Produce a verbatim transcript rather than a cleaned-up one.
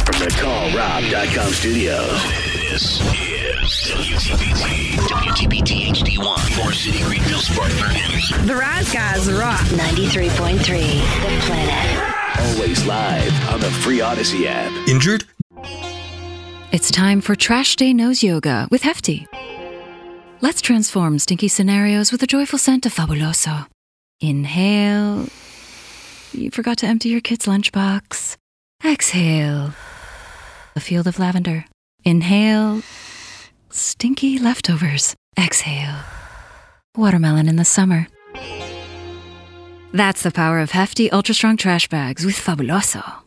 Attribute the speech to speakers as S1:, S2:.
S1: From the call rob dot com studios.
S2: This is W T B T, W T B T H D one, Moore City, Greenville, Spartanburg News.
S3: The Rise Guys rock.
S4: ninety-three point three, The Planet.
S1: Always live on the free Odyssey app.
S5: Injured?
S6: It's time for Trash Day Nose Yoga with Hefty. Let's transform stinky scenarios with a joyful scent of Fabuloso. Inhale. You forgot to empty your kid's lunchbox. Exhale. A field of lavender. Inhale. Stinky leftovers. Exhale. Watermelon in the summer. That's the power of Hefty Ultra Strong Trash Bags with Fabuloso.